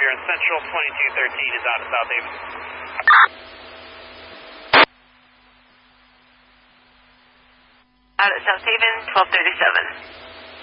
you're in Central 2213 is out of South Haven. Out at South Haven, 1237.